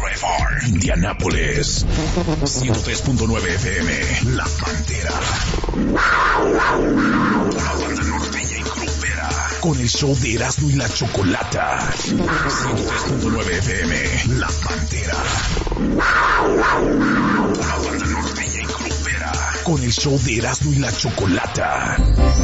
WRFR, Indianápolis, 103.9 FM, La Pantera. Una banda norteña y grupera, con el show de Erasmo y la Chocolata. 103.9 FM, La Pantera. Una banda norteña y grupera, con el show de Erasmo y la Chocolata.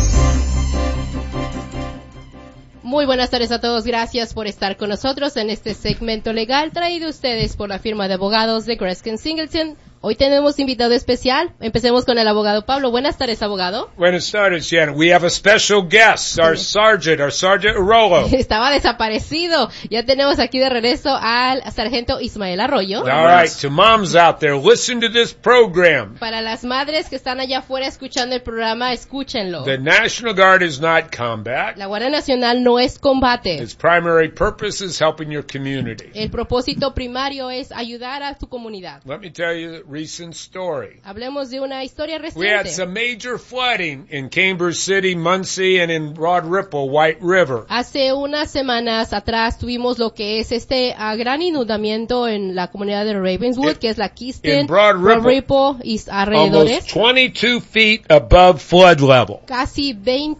Muy buenas tardes a todos, gracias por estar con nosotros en este segmento legal traído a ustedes por la firma de abogados de Greskin Singleton. Hoy tenemos invitado especial. Empecemos con el abogado Pablo. Buenas tardes, abogado. Buenas tardes, Shannon. We have a special guest, our Sergeant Arroyo. Estaba desaparecido. Ya tenemos aquí de regreso al sargento Ismael Arroyo. All right, to moms out there, listen to this program. Para las madres que están allá afuera escuchando el programa, escúchenlo. The National Guard is not combat. La Guardia Nacional no es combate. Its primary purpose is helping your community. El propósito primario es ayudar a tu comunidad. Let me tell you a recent story. Hablemos de una historia reciente. We had some major flooding in Cambridge City, Muncie, and in Broad Ripple, White River. Hace unas semanas atrás tuvimos lo que es gran inundamiento en la comunidad de Ravenswood, que es la Keystone, Broad Ripple y alrededores. Almost 22 feet above flood level. Casi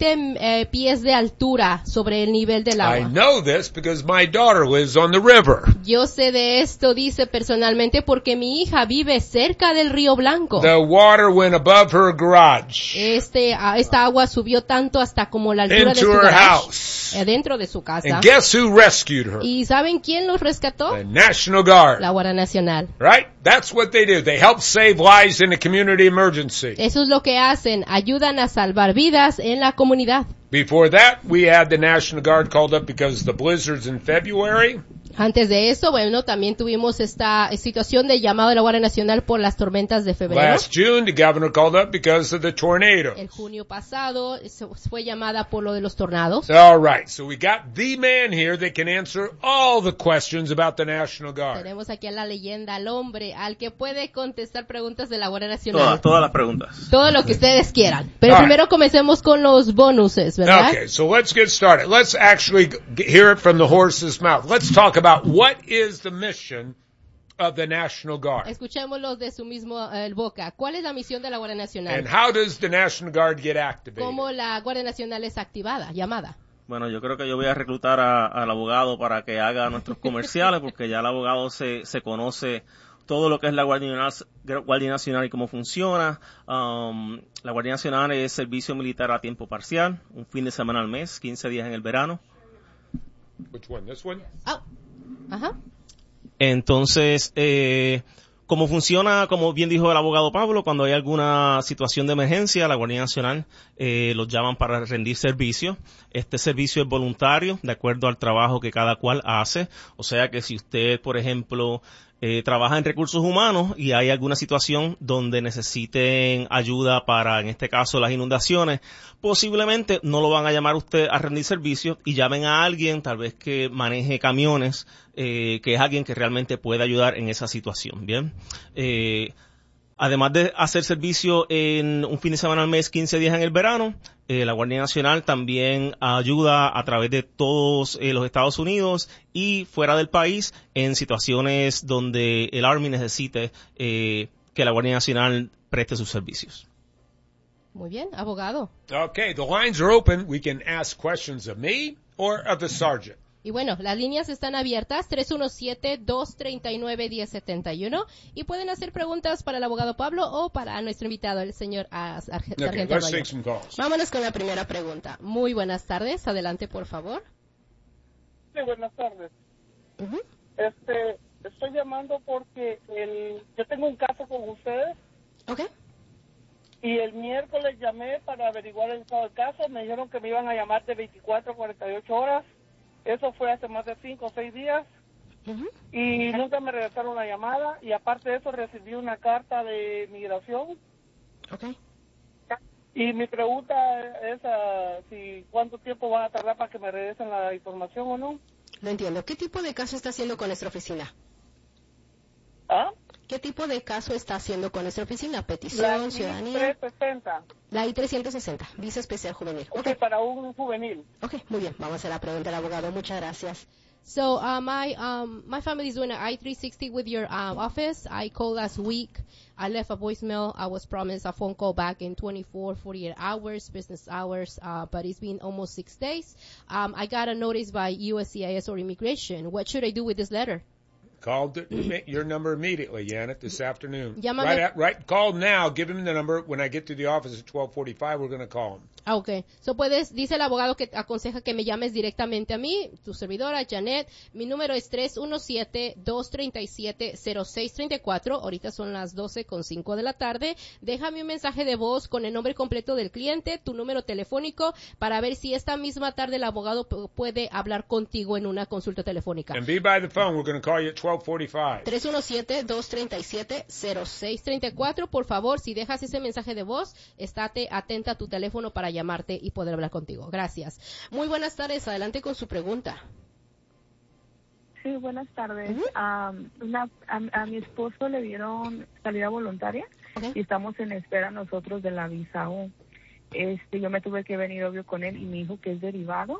20 pies de altura sobre el nivel del agua. I know this because my daughter lives on the river. Yo sé de esto, dice personalmente, porque mi hija vive cerca del Río Blanco. The water went above her garage. Esta agua subió tanto hasta como la altura de su garage, dentro de su casa. And guess who rescued her? ¿Y saben quién los rescató? The National Guard. La Guardia Nacional. Right? That's what they do. They help save lives in a community emergency. Eso es lo que hacen. Ayudan a salvar vidas en la comunidad. Before that, we had the National Guard called up because of the blizzards in February. Antes de eso, bueno, también tuvimos esta situación de llamado de la Guardia Nacional por las tormentas de febrero. Last June, the governor called up because of the tornado. El junio pasado fue llamada por lo de los tornados. All right, so we got the man here that can answer all the questions about the National Guard. Tenemos aquí a la leyenda, al hombre, al que puede contestar preguntas de la Guardia Nacional. Todas las preguntas. Todo lo que ustedes quieran. Pero primero comencemos con los bonuses, ¿verdad? Okay, so let's get started. Let's actually hear it from the horse's mouth. Let's talk about what is the mission of the National Guard. Escuchémoslo de su mismo boca. ¿Cuál es la misión de la Guardia Nacional? And how does the National Guard get activated? ¿Cómo la Guardia Nacional es activada, llamada? Bueno, yo creo que yo voy a reclutar al abogado para que haga nuestros comerciales, porque ya el abogado se conoce todo lo que es la Guardia Nacional y cómo funciona. La Guardia Nacional es servicio militar a tiempo parcial, un fin de semana al mes, 15 días en el verano. Which one? This one? Oh. Ajá. Entonces, ¿cómo funciona? Como bien dijo el abogado Pablo, cuando hay alguna situación de emergencia, la Guardia Nacional los llaman para rendir servicio. Este servicio es voluntario, de acuerdo al trabajo que cada cual hace. O sea que si usted, por ejemplo, trabaja en recursos humanos y hay alguna situación donde necesiten ayuda para, en este caso, las inundaciones, posiblemente no lo van a llamar a usted a rendir servicio y llamen a alguien, tal vez que maneje camiones, que es alguien que realmente puede ayudar en esa situación, ¿bien? Además de hacer servicio en un fin de semana al mes, 15 días en el verano, la Guardia Nacional también ayuda a través de todos los Estados Unidos y fuera del país en situaciones donde el Army necesite que la Guardia Nacional preste sus servicios. Muy bien, abogado. Okay, the lines are open. We can ask questions of me or of the sergeant. Y bueno, las líneas están abiertas, 317-239-1071, y pueden hacer preguntas para el abogado Pablo o para nuestro invitado, el señor sargento Arroyo. Vámonos con la primera pregunta. Muy buenas tardes, adelante por favor. Sí, buenas tardes. Uh-huh. Estoy llamando porque yo tengo un caso con ustedes. Okay. Y el miércoles llamé para averiguar el estado del caso. Me dijeron que me iban a llamar de 24 a 48 horas. Eso fue hace más de 5 o 6 días. Uh-huh. Y nunca me regresaron la llamada. Y aparte de eso, recibí una carta de migración. Okay. Y mi pregunta es si cuánto tiempo van a tardar para que me regresen la información o no. Lo entiendo. ¿Qué tipo de caso está haciendo con nuestra oficina? ¿Ah? ¿Qué tipo de caso está haciendo con nuestra oficina? ¿Petición, ciudadanía? La I-360, visa especial juvenil. Okay, para un juvenil. Ok, muy bien. Vamos a hacer la pregunta al abogado. Muchas gracias. So my family is doing an I-360 with your office. I called last week. I left a voicemail. I was promised a phone call back in 48 hours, business hours, but it's been almost 6 days. I got a notice by USCIS or immigration. What should I do with this letter? Call your number immediately, Janet, this afternoon. Llámame. Right, call now. Give him the number. When I get to the office at 12:45, we're going to call him. Okay. So dice el abogado que aconseja que me llames directamente a mí, tu servidora, Janet. Mi número es 317-237-0634. Ahorita son las 12:05 de la tarde. Déjame un mensaje de voz con el nombre completo del cliente, tu número telefónico, para ver si esta misma tarde el abogado puede hablar contigo en una consulta telefónica. And be by the phone. We're going to call you at 12:45. 317-237-0634. Por favor, si dejas ese mensaje de voz, estate atenta a tu teléfono para llamarte y poder hablar contigo. Gracias. Muy buenas tardes. Adelante con su pregunta. Sí, buenas tardes. A mi esposo le dieron salida voluntaria y estamos en espera nosotros de la visa aún. Yo me tuve que venir obvio con él y mi hijo que es derivado.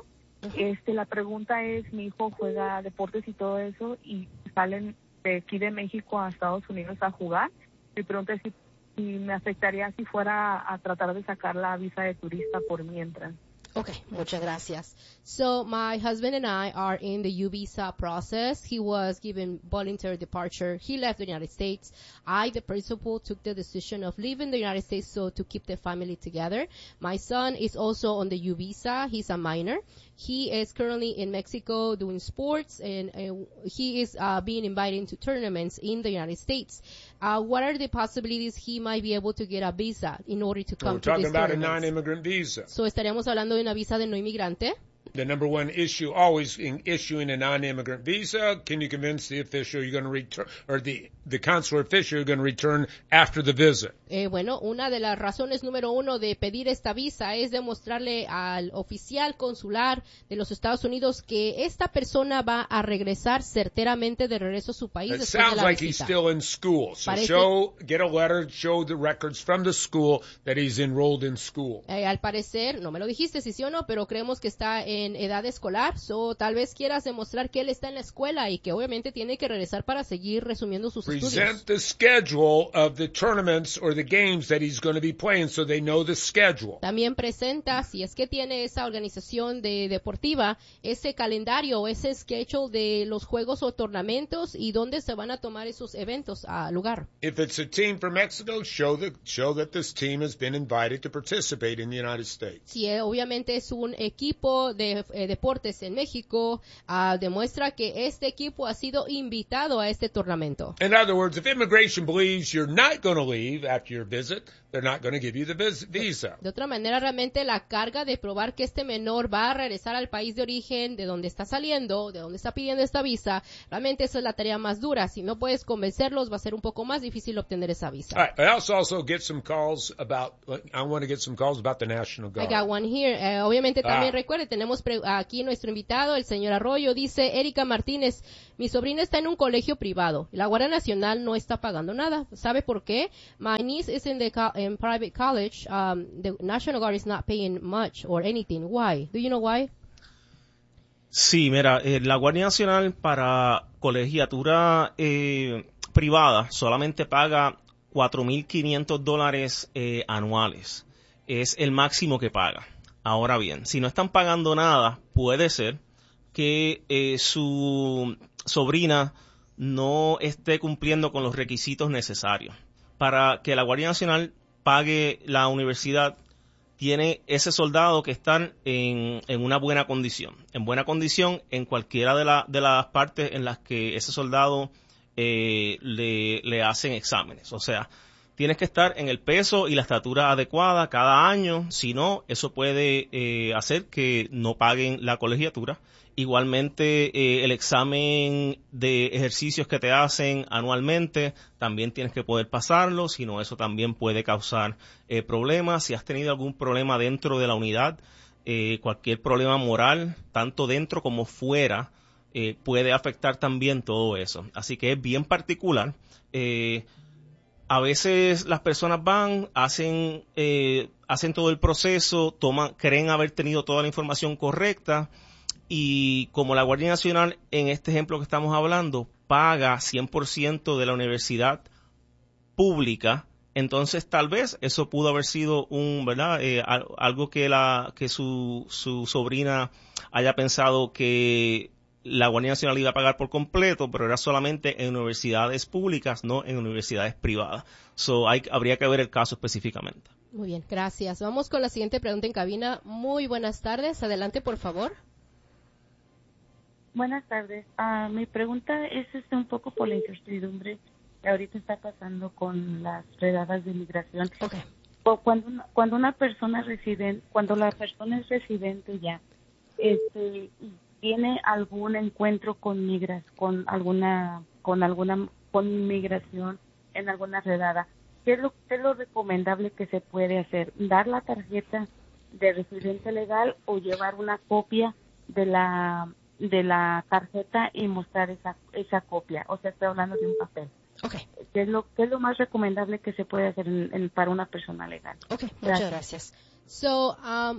La pregunta es, mi hijo juega deportes y todo eso y salen de aquí de México a Estados Unidos a jugar. Mi pregunta es si me afectaría si fuera a tratar de sacar la visa de turista por mientras. Okay, muchas gracias. So my husband and I are in the U visa process. He was given voluntary departure. He left the United States. I, the principal, took the decision of leaving the United States so to keep the family together. My son is also on the U visa. He's a minor. He is currently in Mexico doing sports, and he is being invited to tournaments in the United States. What are the possibilities he might be able to get a visa in order to come to these tournaments? We're talking about a non-immigrant visa. So estaríamos hablando de una visa de no inmigrante. The number one issue always in issuing a non-immigrant visa, can you convince the official you're going to return, or the consular official you're going to return after the visit? Bueno, una de las razones número uno de pedir esta visa es demostrarle al oficial consular de los Estados Unidos que esta persona va a regresar certeramente de regreso a su país It después de sounds la like visita. he's still in school. So get a letter, show the records from the school that he's enrolled in school. Al parecer, no me lo dijiste si sí o no, pero creemos que está en edad escolar, tal vez quieras demostrar que él está en la escuela y que obviamente tiene que regresar para seguir resumiendo sus estudios. Present the schedule of the tournaments or the games that he's going to be playing so they know the schedule. También presenta, si es que tiene esa organización deportiva, ese calendario, ese schedule de los juegos o tornamentos y dónde se van a tomar esos eventos a lugar. If it's a team from Mexico, show that this team has been invited to participate in the United States. Si obviamente es un equipo de deportes en México, demuestra que este equipo ha sido invitado a este tornamento. In other words, if immigration believes you're not going to leave after your visit, they're not going to give you the visa. De otra manera, realmente la carga de probar que este menor va a regresar al país de origen, de donde está saliendo, de donde está pidiendo esta visa, realmente esa es la tarea más dura. Si no puedes convencerlos, va a ser un poco más difícil obtener esa visa. All right. I also get some calls about, I want to get some calls about the National Guard. I got one here. Obviamente también recuerde, tenemos aquí nuestro invitado, el señor Arroyo, dice Erika Martínez, mi sobrina está en un colegio privado. La Guardia Nacional no está pagando nada. ¿Sabe por qué? My niece is in private college. The National Guard is not paying much or anything. Why? Do you know why? Sí, mira, la Guardia Nacional para colegiatura privada solamente paga $4,500 anuales. Es el máximo que paga. Ahora bien, si no están pagando nada, puede ser que su sobrina no esté cumpliendo con los requisitos necesarios. Para que la Guardia Nacional pague la universidad, tiene ese soldado que está en una buena condición. En buena condición en cualquiera de las partes en las que ese soldado le hacen exámenes. O sea, tienes que estar en el peso y la estatura adecuada cada año. Si no, eso puede hacer que no paguen la colegiatura. Igualmente, el examen de ejercicios que te hacen anualmente, también tienes que poder pasarlo, si no, eso también puede causar problemas. Si has tenido algún problema dentro de la unidad, cualquier problema moral, tanto dentro como fuera, puede afectar también todo eso. Así que es bien particular. A veces las personas van, hacen todo el proceso, creen haber tenido toda la información correcta, y como la Guardia Nacional, en este ejemplo que estamos hablando, paga 100% de la universidad pública, entonces tal vez eso pudo haber sido ¿verdad? Algo que su sobrina haya pensado que la Guardia Nacional iba a pagar por completo, pero era solamente en universidades públicas, no en universidades privadas. Habría que ver el caso específicamente. Muy bien, gracias. Vamos con la siguiente pregunta en cabina. Muy buenas tardes. Adelante, por favor. Buenas tardes. Mi pregunta es un poco por la incertidumbre que ahorita está pasando con las redadas de inmigración. Okay. Cuando la persona es residente ya, tiene algún encuentro con inmigración en alguna redada, ¿qué es lo recomendable que se puede hacer? ¿Dar la tarjeta de residente legal o llevar una copia de la tarjeta y mostrar esa copia? O sea, estoy hablando de un papel. Okay. ¿Qué es lo más recomendable que se puede hacer para una persona legal? Okay, muchas gracias. So,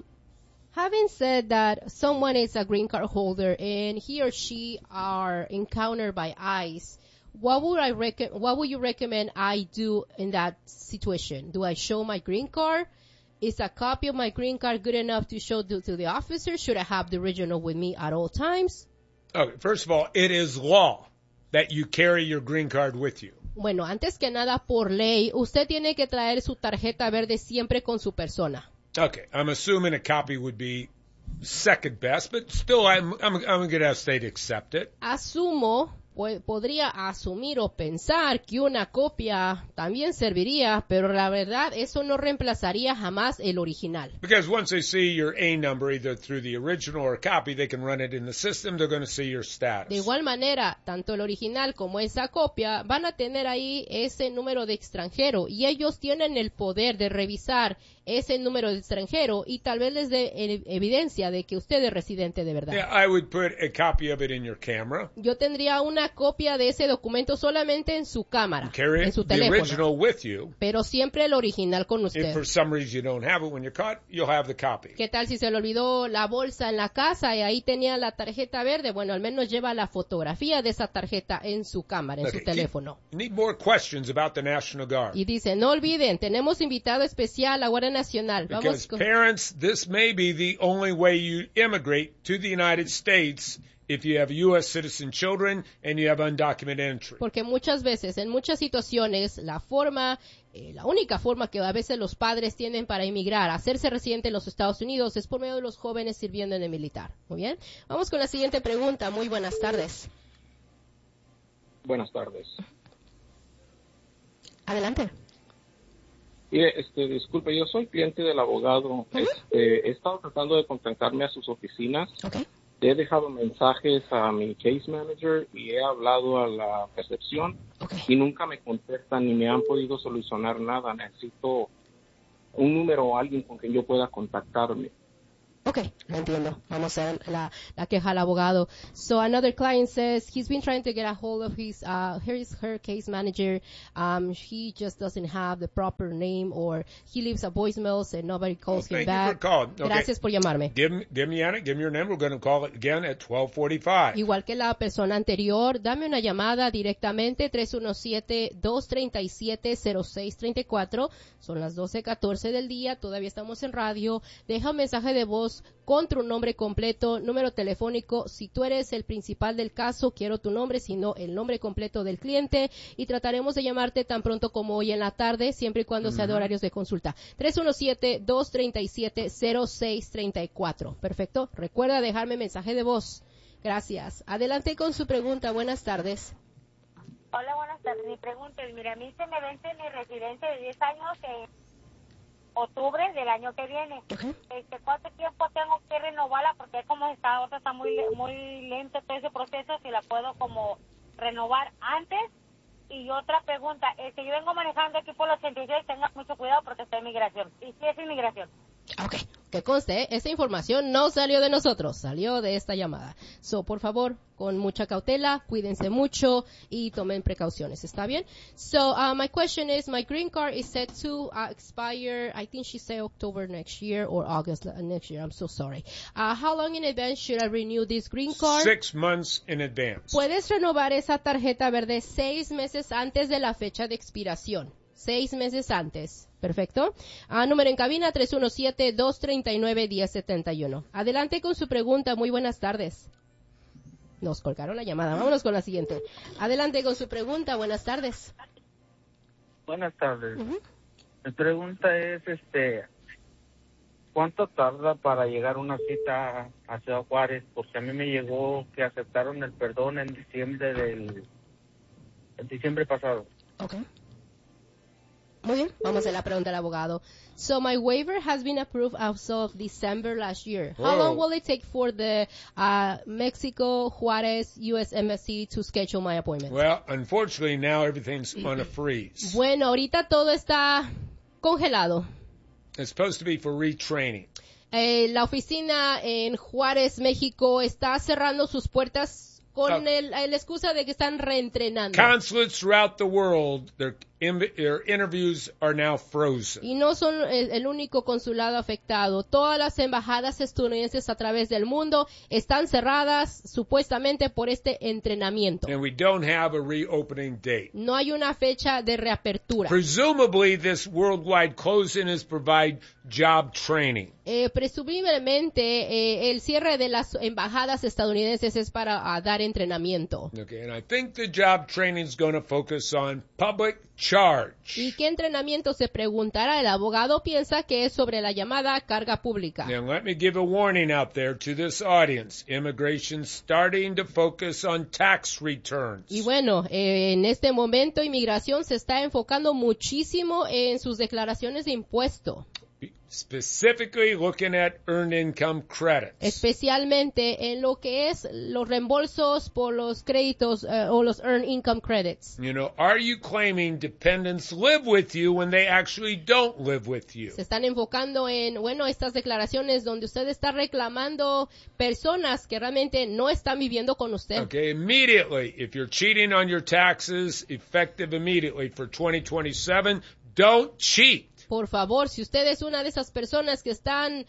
having said that someone is a green card holder and he or she are encountered by ICE, what would you recommend I do in that situation? Do I show my green card? Is a copy of my green card good enough to show to the officer? Should I have the original with me at all times? Okay, first of all, it is law that you carry your green card with you. Bueno, antes que nada, por ley, usted tiene que traer su tarjeta verde siempre con su persona. Okay, I'm assuming a copy would be second best, but still I'm going to say to accept it. Asumo, podría asumir o pensar que una copia también serviría, pero la verdad eso no reemplazaría jamás el original. Because once they see your A number, either through the original or a copy, they can run it in the system, they're going to see your status. De igual manera, tanto el original como esa copia van a tener ahí ese número de extranjero y ellos tienen el poder de revisar ese número de extranjero y tal vez les dé evidencia de que usted es residente de verdad. Yeah, I would put a copy of it in your camera. Yo tendría una copia de ese documento solamente en su cámara, Carry en su the teléfono, original with you. pero siempre el original con usted. If for some reason you don't have it when you're caught, you'll have the copy. ¿Qué tal si se le olvidó la bolsa en la casa y ahí tenía la tarjeta verde? Bueno, al menos lleva la fotografía de esa tarjeta en su cámara, en su teléfono. You need more questions about the National Guard. Y dice, no olviden, tenemos invitado especial a la Guardia Nacional. Because parents, this may be the only way you immigrate to the United States if you have U.S. citizen children and you have undocumented entry. Porque muchas veces, en muchas situaciones, la única forma que a veces los padres tienen para emigrar, hacerse residente en los Estados Unidos, es por medio de los jóvenes sirviendo en el militar. Muy bien. Vamos con la siguiente pregunta. Muy buenas tardes. Buenas tardes. Adelante. Mire, disculpe, yo soy cliente del abogado. He estado tratando de contactarme a sus oficinas. Okay. He dejado mensajes a mi case manager y he hablado a la recepción y nunca me contestan ni me han podido solucionar nada. Necesito un número o alguien con quien yo pueda contactarme. Okay, lo entiendo. Vamos a hacer la queja al abogado. So another client says he's been trying to get a hold of her case manager. He just doesn't have the proper name or he leaves a voicemail and nobody calls him back. Thank you for calling. Okay. Gracias por llamarme. Give me your number. We're going to call it again at 12:45. Igual que la persona anterior, dame una llamada directamente 317-237-0634. Son las 12:14 del día. Todavía estamos en radio. Deja un mensaje de voz con tu nombre completo, número telefónico. Si tú eres el principal del caso, quiero tu nombre, sino el nombre completo del cliente y trataremos de llamarte tan pronto como hoy en la tarde, siempre y cuando sea de horarios de consulta. 317-237-0634. Perfecto. Recuerda dejarme mensaje de voz. Gracias. Adelante con su pregunta. Buenas tardes. Hola, buenas tardes. Mi pregunta es, mira, a mí se me vence mi residencia de 10 años octubre del año que viene. ¿Cuánto tiempo tengo que renovarla? Porque como está muy lento todo ese proceso, si la puedo como renovar antes. Y otra pregunta, yo vengo manejando aquí por los 86, tenga mucho cuidado porque está en migración. ¿Y si es inmigración? Ok, Que conste, esa información no salió de nosotros, salió de esta llamada. So, por favor, con mucha cautela, cuídense mucho y tomen precauciones, ¿está bien? So, my question is, my green card is set to expire, I think she said October next year or August next year, I'm so sorry. How long in advance should I renew this green card? 6 months in advance. Puedes renovar esa tarjeta verde 6 meses antes de la fecha de expiración. 6 meses antes. Perfecto. Número en cabina 317-239-1071. Adelante con su pregunta. Muy buenas tardes. Nos colgaron la llamada. Vámonos con la siguiente. Adelante con su pregunta. Buenas tardes. Buenas tardes. Mi pregunta es, ¿cuánto tarda para llegar una cita a Ciudad Juárez? Porque a mí me llegó que aceptaron el perdón en diciembre pasado. Okay. Muy bien, vamos a la pregunta del abogado. So my waiver has been approved as of December last year. How long will it take for the Mexico Juárez U.S. Embassy to schedule my appointment? Well, unfortunately now everything's on a freeze. Bueno, ahorita todo está congelado. It's supposed to be for retraining. La oficina en Juárez, México, está cerrando sus puertas con la excusa de que están reentrenando. Consulates throughout the world, their interviews are now frozen. Y no son el único consulado afectado. Todas las embajadas estadounidenses a través del mundo están cerradas supuestamente por este entrenamiento. And we don't have a reopening date. No hay una fecha de reapertura. Presumably this worldwide closing is provide job training. Presumiblemente el cierre de las embajadas estadounidenses es para dar entrenamiento. Okay, and I think the job training is going to focus on public charge. ¿Y qué entrenamiento se preguntará? El abogado piensa que es sobre la llamada carga pública. Now let me give a warning out there to this audience. Immigration's starting to focus on tax returns. Y bueno, en este momento inmigración se está enfocando muchísimo en sus declaraciones de impuesto. Specifically looking at earned income credits. Especialmente en lo que es los reembolsos por los créditos o los earned income credits. You know, are you claiming dependents live with you when they actually don't live with you? Se están enfocando en, bueno, estas declaraciones donde usted está reclamando personas que realmente no están viviendo con usted. Okay, immediately, if you're cheating on your taxes, effective immediately for 2027, don't cheat. Por favor, si usted es una de esas personas que están,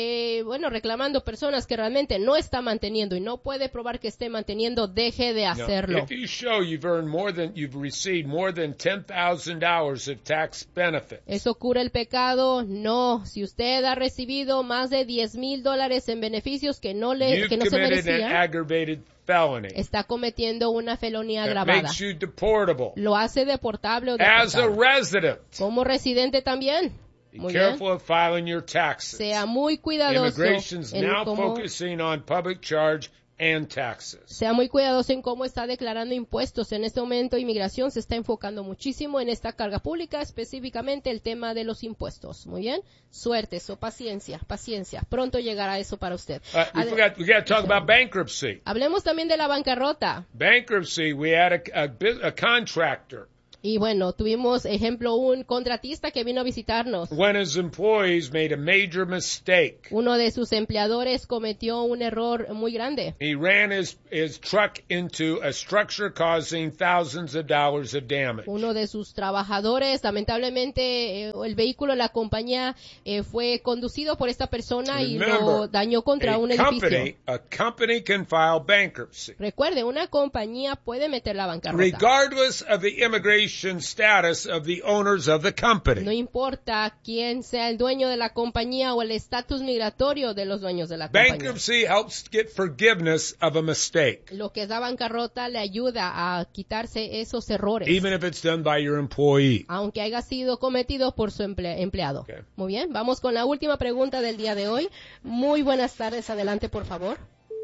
reclamando personas que realmente no está manteniendo y no puede probar que esté manteniendo, deje de hacerlo. Now, if you show you've received more than $10,000 of tax benefits. ¿Eso cura el pecado? No. Si usted ha recibido más de $10,000 en beneficios que no se merecía, felony. Está cometiendo una felonía agravada. Makes you deportable. Lo hace deportable o deportable. As a resident. Como residente también. Be careful of filing your taxes. Sea muy cuidadoso. Immigration's now focusing on public charge and taxes. Sea muy cuidadoso en cómo está declarando impuestos. En este momento, inmigración se está enfocando muchísimo en esta carga pública, específicamente el tema de los impuestos. Muy bien. Suerte, paciencia. Pronto llegará eso para usted. We got to talk about bankruptcy. Hablemos también de la bancarrota. Bankruptcy, we had a contractor. Y bueno, tuvimos, ejemplo, un contratista que vino a visitarnos. When his employees made a major mistake. Uno de sus empleadores cometió un error muy grande. He ran his truck into a structure causing thousands of dollars of damage. Uno de sus trabajadores, lamentablemente, el vehículo de la compañía fue conducido por esta persona y lo dañó contra un edificio. A company can file bankruptcy. Recuerde, una compañía puede meter la bancarrota. Regardless of the immigration status of the owners of the company. No importa quién sea el dueño de la compañía o el estatus migratorio de los dueños de la compañía. Bankruptcy helps get forgiveness of a mistake. Lo que es la bancarrota le ayuda a quitarse esos errores. Even if it's done by your employee. Aunque haya sido cometido por su empleado. Okay. Muy bien, vamos con la última pregunta del día de hoy. Muy buenas tardes, adelante por favor.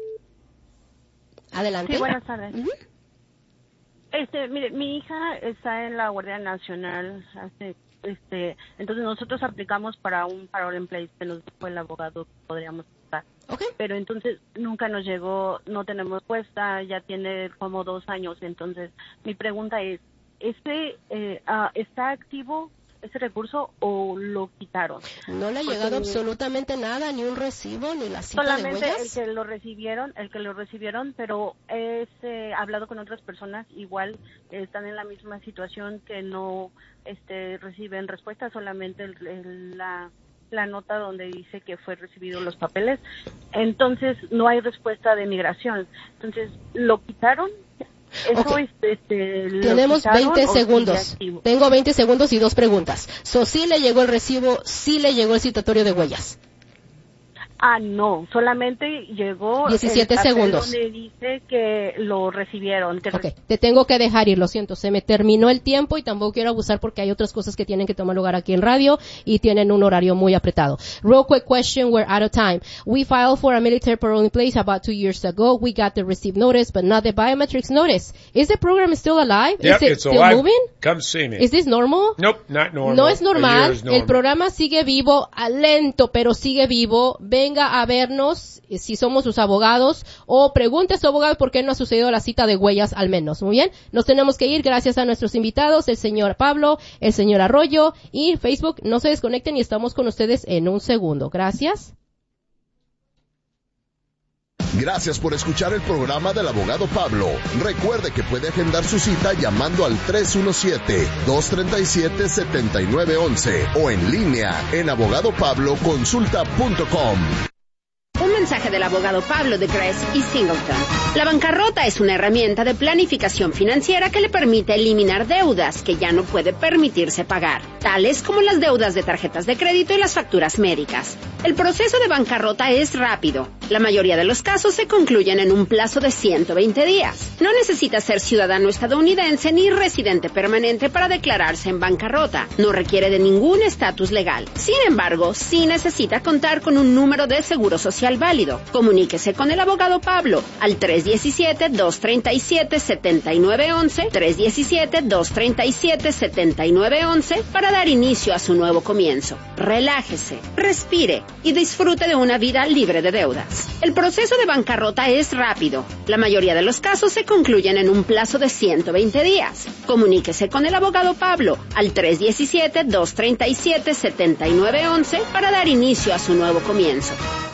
Adelante. Sí, buenas tardes. Mire, mi hija está en la Guardia Nacional, entonces nosotros aplicamos para un parole en place que nos dijo el abogado que podríamos estar. Okay. Pero entonces nunca nos llegó, no tenemos respuesta, ya tiene como 2 años, entonces mi pregunta es, ¿está activo ese recurso o lo quitaron. ¿No le ha llegado absolutamente nada, ni un recibo, ni la cita solamente de huellas? el que lo recibieron, pero he hablado con otras personas, igual están en la misma situación, que no reciben respuesta, solamente la nota donde dice que fue recibido los papeles. Entonces no hay respuesta de migración. Entonces lo quitaron. Eso Okay. Tenemos 20 segundos. Tengo 20 segundos y 2 preguntas. Sí le llegó el recibo, sí le llegó el citatorio de huellas. No, solamente llegó 17 el papel segundos. donde dice que lo recibieron. Te tengo que dejar ir, lo siento, se me terminó el tiempo y tampoco quiero abusar porque hay otras cosas que tienen que tomar lugar aquí en radio y tienen un horario muy apretado. Real quick question, we're out of time. We filed for a military parole in place about 2 years ago. We got the receipt notice, but not the biometrics notice. Is the program still alive? Yep, Is it it's still alive. moving? Come see me. Is this normal? Nope, not normal. No es A year normal, is normal. el programa sigue vivo, lento, pero sigue vivo. Venga a vernos si somos sus abogados o pregunte a su abogado por qué no ha sucedido la cita de huellas al menos. Muy bien, nos tenemos que ir gracias a nuestros invitados, el señor Pablo, el señor Arroyo y Facebook. No se desconecten y estamos con ustedes en un segundo. Gracias. Gracias por escuchar el programa del abogado Pablo. Recuerde que puede agendar su cita llamando al 317-237-7911 o en línea en abogadopabloconsulta.com. Un mensaje del abogado Pablo de Gress y Singleton. La bancarrota es una herramienta de planificación financiera que le permite eliminar deudas que ya no puede permitirse pagar, tales como las deudas de tarjetas de crédito y las facturas médicas. El proceso de bancarrota es rápido. La mayoría de los casos se concluyen en un plazo de 120 días. No necesita ser ciudadano estadounidense ni residente permanente para declararse en bancarrota. No requiere de ningún estatus legal. Sin embargo, sí necesita contar con un número de seguro social válido. Comuníquese con el abogado Pablo al 317-237-7911, 317-237-7911 para dar inicio a su nuevo comienzo. Relájese, respire y disfrute de una vida libre de deudas. El proceso de bancarrota es rápido. La mayoría de los casos se concluyen en un plazo de 120 días. Comuníquese con el abogado Pablo al 317-237-7911 para dar inicio a su nuevo comienzo.